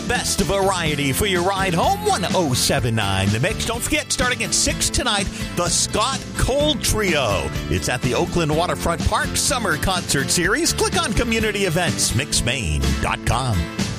best variety for your ride home. 107.9 The Mix. Don't forget, starting at 6 tonight, the Scott Cole Trio. It's at the Oakland Waterfront Park Summer Concert Series. Click on Community Events, mixmaine.com.